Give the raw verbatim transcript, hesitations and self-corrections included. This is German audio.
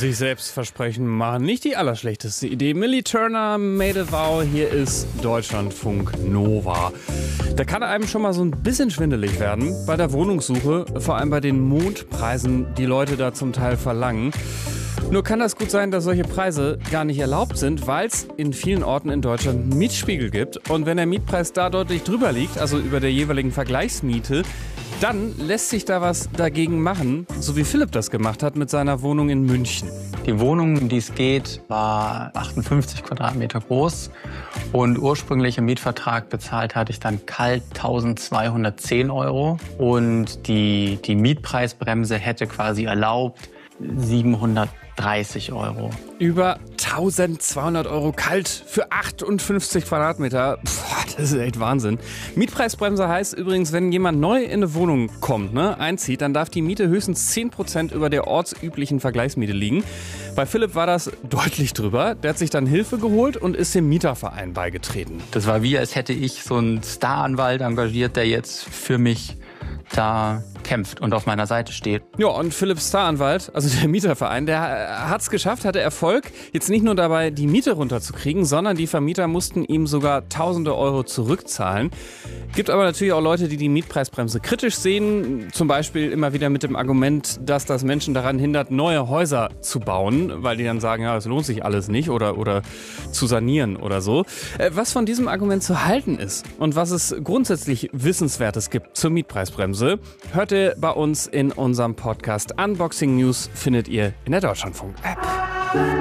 Sich selbst versprechen machen nicht die allerschlechteste Idee. Millie Turner made a vow. Hier ist Deutschlandfunk Nova. Da kann einem schon mal so ein bisschen schwindelig werden bei der Wohnungssuche, vor allem bei den Mondpreisen, die Leute da zum Teil verlangen. Nur kann das gut sein, dass solche Preise gar nicht erlaubt sind, weil es in vielen Orten in Deutschland einen Mietspiegel gibt. Und wenn der Mietpreis da deutlich drüber liegt, also über der jeweiligen Vergleichsmiete, dann lässt sich da was dagegen machen, so wie Philipp das gemacht hat mit seiner Wohnung in München. Die Wohnung, um die es geht, war achtundfünfzig Quadratmeter groß und ursprünglich im Mietvertrag bezahlt hatte ich dann kalt eintausendzweihundertzehn Euro und die, die Mietpreisbremse hätte quasi erlaubt siebenhundertdreißig Euro. Über eintausendzweihundert Euro kalt für achtundfünfzig Quadratmeter. Puh, das ist echt Wahnsinn. Mietpreisbremse heißt übrigens, wenn jemand neu in eine Wohnung kommt, ne, einzieht, dann darf die Miete höchstens zehn Prozent über der ortsüblichen Vergleichsmiete liegen. Bei Philipp war das deutlich drüber. Der hat sich dann Hilfe geholt und ist dem Mieterverein beigetreten. Das war wie, als hätte ich so einen Staranwalt engagiert, der jetzt für mich da kämpft und auf meiner Seite steht. Ja, und Philipp Staranwalt, also der Mieterverein, der hat es geschafft, hatte Erfolg, jetzt nicht nur dabei, die Miete runterzukriegen, sondern die Vermieter mussten ihm sogar tausende Euro zurückzahlen. Gibt aber natürlich auch Leute, die die Mietpreisbremse kritisch sehen, zum Beispiel immer wieder mit dem Argument, dass das Menschen daran hindert, neue Häuser zu bauen, weil die dann sagen, ja, es lohnt sich alles nicht oder, oder zu sanieren oder so. Was von diesem Argument zu halten ist und was es grundsätzlich Wissenswertes gibt zur Mietpreisbremse, hört ihr bei uns in unserem Podcast. Unboxing News findet ihr in der Deutschlandfunk-App.